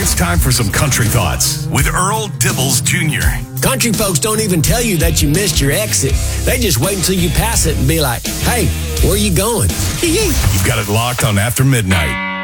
It's time for some country thoughts with Earl Dibbles Jr. Country folks don't even tell you that you missed your exit. They just wait until you pass it and be like, hey, where are you going? You've got it locked on After Midnight.